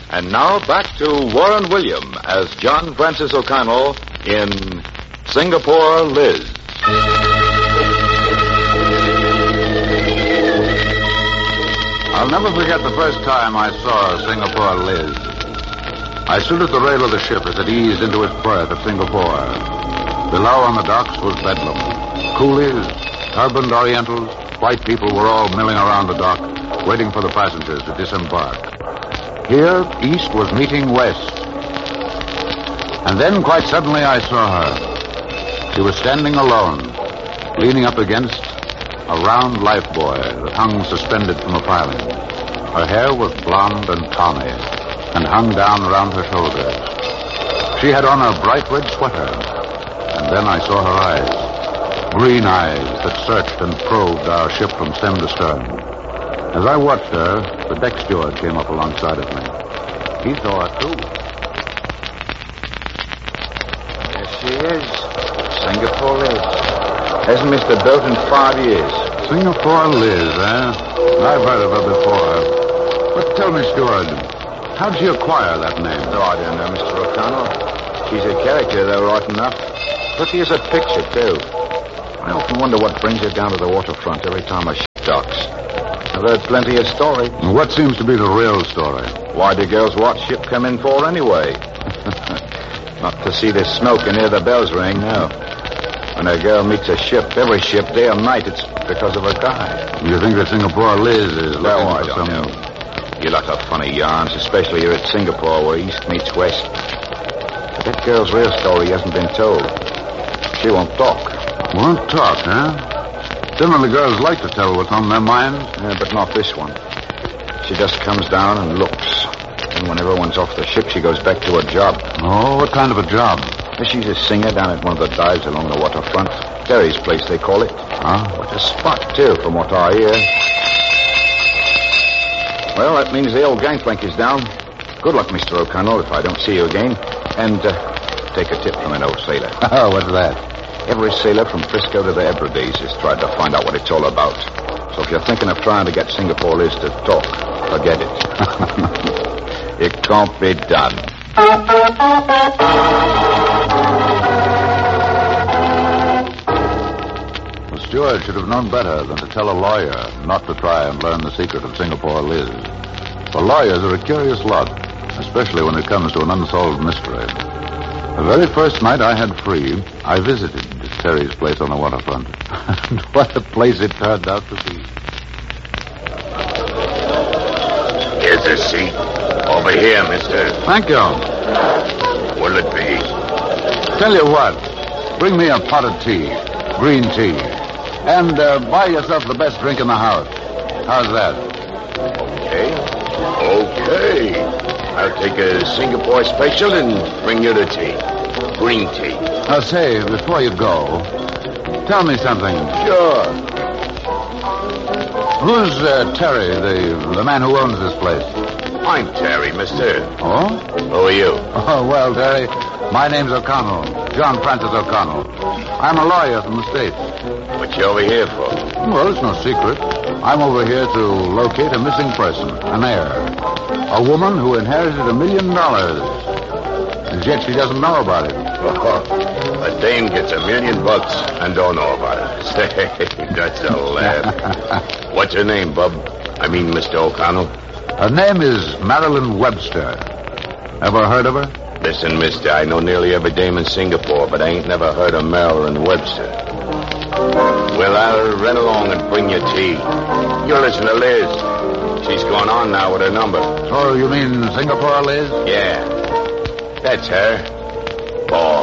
And now back to Warren William as John Francis O'Connell in Singapore Liz. I'll never forget the first time I saw Singapore Liz. I stood at the rail of the ship as it eased into its berth at Singapore. Below on the docks was bedlam. Coolies, turbaned Orientals, white people were all milling around the dock, waiting for the passengers to disembark. Here, east was meeting west. And then, quite suddenly, I saw her. She was standing alone, leaning up against a round lifebuoy that hung suspended from a piling. Her hair was blonde and tawny and hung down around her shoulders. She had on a bright red sweater, and then I saw her eyes, green eyes that searched and probed our ship from stem to stern. As I watched her, the deck steward came up alongside of me. He saw her, too. There she is. Singapore Liz. Hasn't missed a boat in 5 years. Singapore Liz, eh? I've heard of her before. But tell me, steward, how'd she acquire that name? Oh, I don't know, Mr. O'Connell. She's a character, though, right enough. Pretty as a picture, too. I often wonder what brings her down to the waterfront every time a ship docks. I've heard plenty of stories. What seems to be the real story? Why do girls watch ship come in for anyway? Not to see the smoke and hear the bells ring, no. When a girl meets a ship, every ship, day or night, it's because of a guy. You think that Singapore Liz is looking I for don't some... know. You lot of funny yarns, especially here at Singapore, where east meets west. But that girl's real story hasn't been told. She won't talk. Won't talk, huh? Generally, girls like to tell what's on their minds. Yeah, but not this one. She just comes down and looks. And when everyone's off the ship, she goes back to her job. Oh, what kind of a job? She's a singer down at one of the dives along the waterfront. Terry's place, they call it. Huh? What a spot, too, from what I hear. Well, that means the old gangplank is down. Good luck, Mr. O'Connell, if I don't see you again. And take a tip from an old sailor. Oh, what's that? Every sailor from Frisco to the Hebrides has tried to find out what it's all about. So if you're thinking of trying to get Singapore Liz to talk, forget it. It can't be done. The steward should have known better than to tell a lawyer not to try and learn the secret of Singapore Liz. For lawyers are a curious lot, especially when it comes to an unsolved mystery. The very first night I had free, I visited Terry's place on the waterfront. And what a place it turned out to be. Here's a seat. Over here, mister. Thank you. What'll it be? Tell you what, bring me a pot of tea, green tea, and buy yourself the best drink in the house. How's that? Okay. I'll take a Singapore special and bring you the tea. Green tea. Now, say, before you go, tell me something. Sure. Who's Terry, the man who owns this place? I'm Terry, mister. Oh? Who are you? Oh, well, Terry, my name's O'Connell, John Francis O'Connell. I'm a lawyer from the States. What you over here for? Well, it's no secret. I'm over here to locate a missing person, an heir. A woman who inherited $1 million. And yet she doesn't know about it. Oh, a dame gets $1 million and don't know about it. Say, that's a laugh. What's her name, bub? I mean, Mr. O'Connell. Her name is Marilyn Webster. Ever heard of her? Listen, mister, I know nearly every dame in Singapore, but I ain't never heard of Marilyn Webster. Well, I'll run along and bring you tea. You listen to Liz. She's going on now with her number. Oh, you mean Singapore Liz? Yeah. That's her. Oh,